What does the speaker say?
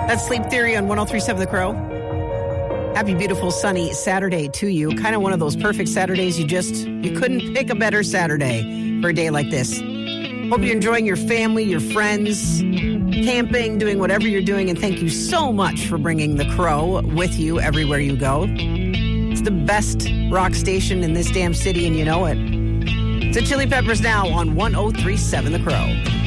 That's Sleep Theory on 103.7 The Crow. Happy, beautiful, sunny Saturday to you. Kind of one of those perfect Saturdays you couldn't pick a better Saturday for a day like this. Hope you're enjoying your family, your friends, camping, doing whatever you're doing, and thank you so much for bringing The Crow with you everywhere you go. It's the best rock station in this damn city, and you know it. It's the Chili Peppers now on 103.7 The Crow.